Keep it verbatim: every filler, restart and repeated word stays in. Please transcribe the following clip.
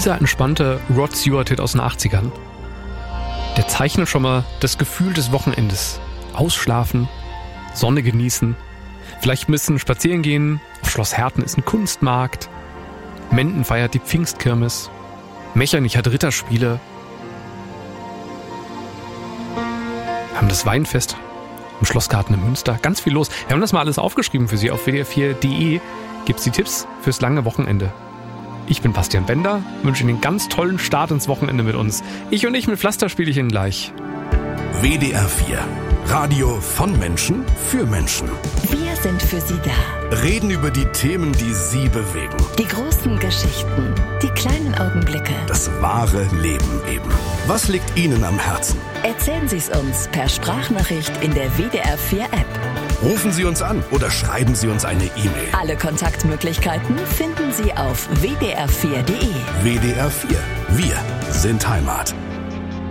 Dieser entspannte Rod Stewart-Hit aus den achtzigern, der zeichnet schon mal das Gefühl des Wochenendes. Ausschlafen, Sonne genießen, vielleicht ein bisschen spazieren gehen. Auf Schloss Herten ist ein Kunstmarkt. Menden feiert die Pfingstkirmes. Mechernich hat Ritterspiele. Wir haben das Weinfest im Schlossgarten in Münster. Ganz viel los. Wir haben das mal alles aufgeschrieben für Sie. Auf w d r vier punkt d e gibt es die Tipps fürs lange Wochenende. Ich bin Bastian Bender, wünsche Ihnen einen ganz tollen Start ins Wochenende mit uns. Ich und ich mit Pflasterspielchen gleich. W D R vier. Radio von Menschen für Menschen. Wir sind für Sie da. Reden über die Themen, die Sie bewegen. Die großen Geschichten, die kleinen Augenblicke. Das wahre Leben eben. Was liegt Ihnen am Herzen? Erzählen Sie es uns per Sprachnachricht in der W D R vier App. Rufen Sie uns an oder schreiben Sie uns eine E-Mail. Alle Kontaktmöglichkeiten finden Sie auf w d r vier punkt d e. W D R vier. Wir sind Heimat.